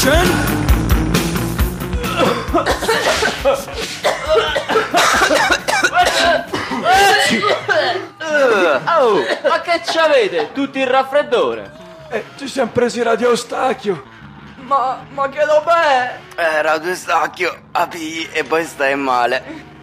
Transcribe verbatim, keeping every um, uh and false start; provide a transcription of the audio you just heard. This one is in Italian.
Action! Oh, ma che c'avete? Tutti il raffreddore? Eh, ci siamo presi Radio Eustachio. Ma, ma che lo beh? Eh, Radio Eustachio, apri e poi stai male.